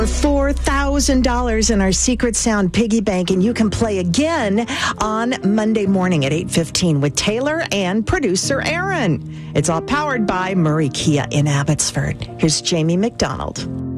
$4,000 in our Secret Sound piggy bank, and you can play again on Monday morning at 8:15 with Taylor and producer Aaron. It's all powered by Murray Kia in Abbotsford. Here's Jamie McDonald.